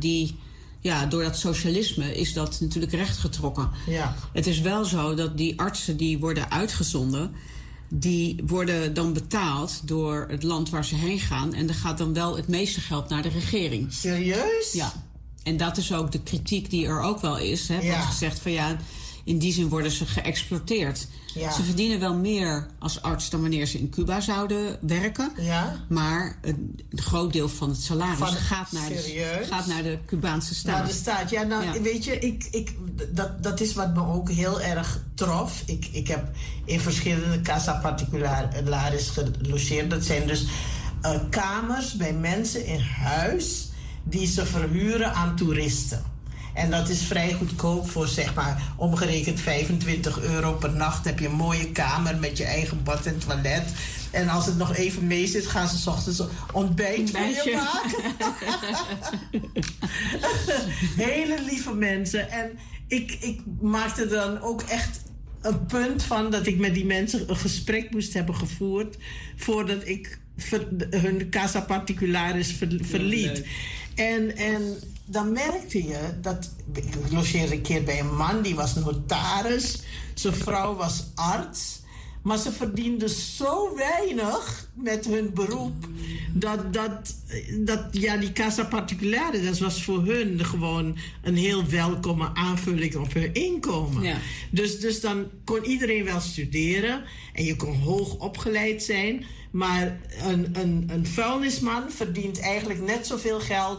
door dat socialisme is dat natuurlijk rechtgetrokken. Ja. Het is wel zo dat die artsen die worden uitgezonden, die worden dan betaald door het land waar ze heen gaan. En er gaat dan wel het meeste geld naar de regering. Serieus? Ja. En dat is ook de kritiek die er ook wel is. Hè? Ja. Wordt gezegd van in die zin worden ze geëxploiteerd. Ja. Ze verdienen wel meer als arts dan wanneer ze in Cuba zouden werken. Ja. Maar een groot deel van het salaris gaat naar de Cubaanse staat. Naar de staat. Ja, weet je, dat is wat me ook heel erg trof. Ik heb in verschillende casa particulares gelogeerd. Dat zijn dus kamers bij mensen in huis die ze verhuren aan toeristen. En dat is vrij goedkoop voor, zeg maar, omgerekend €25 per nacht. Heb je een mooie kamer met je eigen bad en toilet. En als het nog even mee zit, gaan ze 's ochtends ontbijt voor je maken. Hele lieve mensen. En ik maakte dan ook echt een punt van dat ik met die mensen een gesprek moest hebben gevoerd voordat ik hun casa particularis verliet. En dan merkte je dat... Ik logeerde een keer bij een man, die was notaris. Zijn vrouw was arts. Maar ze verdienden zo weinig met hun beroep... dat die casa particuliere, dat was voor hun gewoon een heel welkome aanvulling op hun inkomen. Ja. Dus dan kon iedereen wel studeren en je kon hoog opgeleid zijn... Maar een vuilnisman verdient eigenlijk net zoveel geld